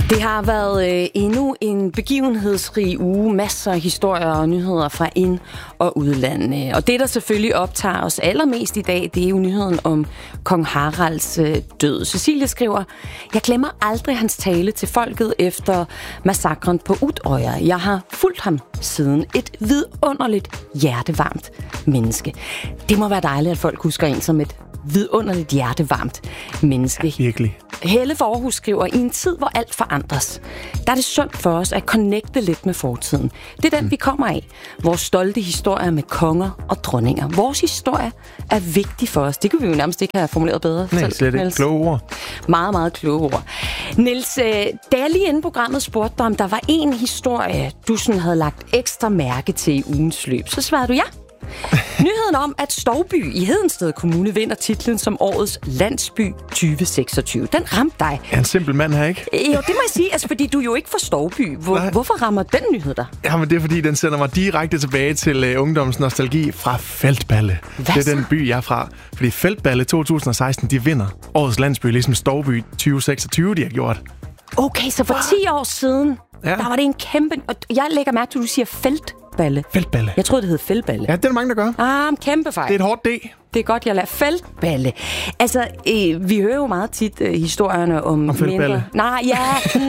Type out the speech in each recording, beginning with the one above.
Det har været endnu en begivenhedsrig uge. Masser af historier og nyheder fra ind- og udland. Og det, der selvfølgelig optager os allermest i dag, det er jo nyheden om kong Haralds død. Cecilie skriver, jeg glemmer aldrig hans tale til folket efter massakren på Utøya. Jeg har fulgt ham siden. Et vidunderligt, hjertevarmt menneske. Det må være dejligt, at folk husker en som et vidunderligt, hjertevarmt menneske. Ja, virkelig. Helle for Aarhus skriver, i en tid, hvor alt forandres, der er det sundt for os at connecte lidt med fortiden. Det er den, vi kommer af. Vores stolte historier med konger og dronninger. Vores historie er vigtig for os. Det kunne vi jo nærmest ikke have formuleret bedre. Nej, slet ikke. Kloge ord. Meget, meget kloge ord. Niels, da jeg lige inden programmet spurgte dig, om der var en historie, du sådan havde lagt ekstra mærke til i ugens løb, så svarede du ja. Nyheden om, at Stouby i Hedensted Kommune vinder titlen som årets landsby 2026. Den ramte dig. Er en simpel mand her, ikke? Jo, det må jeg sige, altså, fordi du jo ikke får Stouby. Hvorfor rammer den nyhed dig? Jamen, det er fordi, den sender mig direkte tilbage til ungdommens nostalgi fra Feldballe. Hvad det er så? den by, jeg er fra. Fordi Feldballe 2016, de vinder årets landsby, ligesom Stouby 2026, de har gjort. Okay, så for 10 år siden, Ja. der var det en kæmpe... Og jeg lægger mærke til, at du siger Feldballe. Feldballe. Jeg troede, det hed Feldballe. Ja, det er der mange, der gør. Kæmpe fejl. Det er et hårdt D. Det er godt, jeg lader Feldballe. Altså, vi hører jo meget tit historierne om Feldballe? Nej, ja.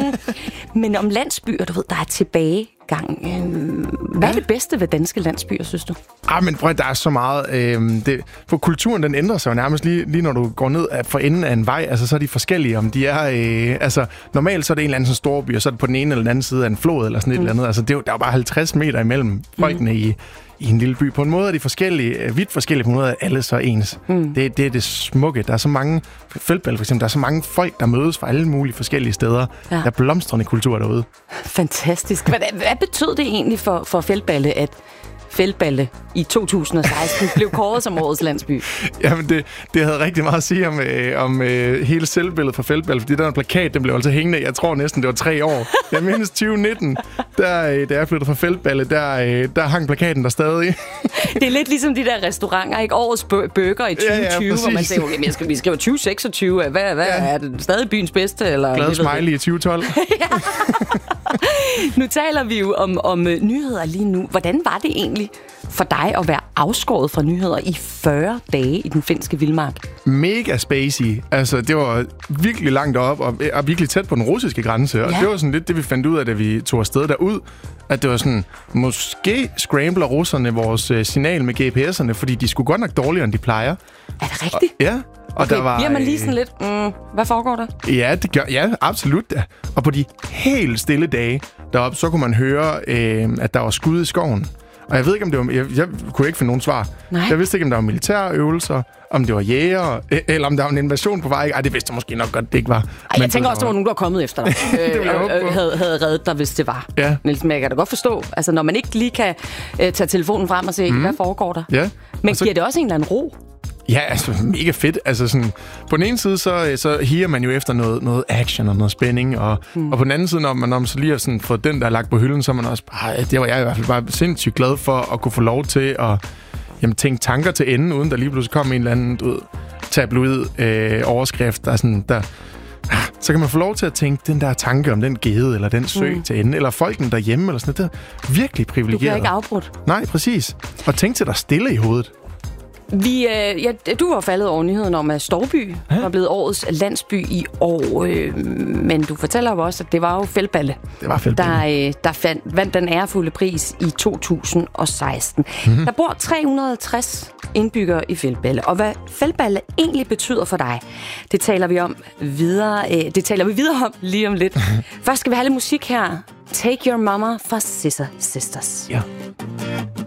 Men om landsbyer, du ved, der er tilbagegang. Hvad er det bedste ved danske landsbyer, synes du? Men prøv, der er så meget... for kulturen, den ændrer sig jo nærmest lige når du går ned for enden af en vej. Altså, så er de forskellige. Om de er... normalt så er det en eller anden sådan stor by, og så er det på den ene eller den anden side af en flod, eller sådan et eller andet. Altså, der er jo bare 50 meter imellem folkene i en lille by. På en måde er de forskellige, vidt forskellige, på en måde er alle så ens. Det er det smukke. Der er så mange... Feldballe for eksempel, der er så mange folk, der mødes fra alle mulige forskellige steder. Ja. Der er blomstrende kultur derude. Fantastisk. Hvad betød det egentlig for Feldballe, at Feldballe i 2016 blev kåret som årets landsby? Jamen, det havde rigtig meget at sige om hele selvbilledet fra Feldballe, fordi den plakat, den blev altså hængende, jeg tror næsten, det var 3 år. Jeg mindes 2019, da jeg flyttede fra Feldballe, der hang plakaten der stadig. Det er lidt ligesom de der restauranter, ikke? Årets burger i 2020, hvor man siger, okay, vi skriver 2026, hvad er det stadig byens bedste? Eller glad smiley i 2012. Nu taler vi jo om nyheder lige nu. Hvordan var det egentlig for dig at være afskåret fra nyheder i 40 dage i den finske vildmark? Mega spacey. Altså, det var virkelig langt op og virkelig tæt på den russiske grænse. Og det var sådan lidt det, vi fandt ud af, da vi tog afsted derud. At det var sådan, måske scrambler russerne vores signal med GPS'erne, fordi de skulle godt nok dårligere, end de plejer. Er det rigtigt? Ja. Og okay, der var, bliver man lige sådan lidt, hvad foregår der? Ja, det gør, ja, absolut. Da. Og på de helt stille dage deroppe, så kunne man høre, at der var skud i skoven. Og jeg ved ikke, om det var... Jeg kunne ikke finde nogen svar. Nej. Jeg vidste ikke, om der var militærøvelser, om det var jæger, eller om der var en invasion på vej. Ej, det vidste jeg måske nok godt, det ikke var. Ej, jeg tænker også, der var nogen, der var kommet efter dig. Havde reddet dig, hvis det var. Ja. Niels, men jeg kan da godt forstå, altså når man ikke lige kan tage telefonen frem og se, hvad foregår der. Ja. Men giver det også en eller anden ro? Ja, altså mega fedt. Altså sådan, på den ene side, så higer man jo efter noget action og noget spænding, og på den anden side, når man så lige har sådan fået den, der er lagt på hylden, så er man også bare, det var jeg i hvert fald bare sindssygt glad for at kunne få lov til at tænke tanker til enden, uden der lige pludselig kom en eller anden tabloid overskrift, så kan man få lov til at tænke den der tanke om den gede, eller den sø til ende, eller folkene derhjemme, eller sådan noget. Det er virkelig privilegeret. Du bliver ikke afbrudt. Nej, præcis. Og tænk til dig stille i hovedet. Du var faldet over nyheden om, at Stouby var blevet årets landsby i år. Men du fortæller jo også, at det var jo Feldballe. Det var Feldballe. Der vandt den ærefulde pris i 2016. Der bor 360 indbyggere i Feldballe. Og hvad Feldballe egentlig betyder for dig, det taler vi videre om lige om lidt. Først skal vi have lidt musik her. Take Your Mama fra Scissor Sisters. Ja.